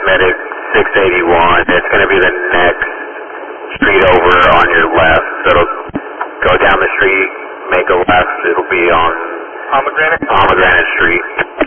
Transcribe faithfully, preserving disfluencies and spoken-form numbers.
Medic six eighty-one. It's going to be the next street over on your left. So it'll go down the street, make a left. It'll be on Pomegranate? Pomegranate Street.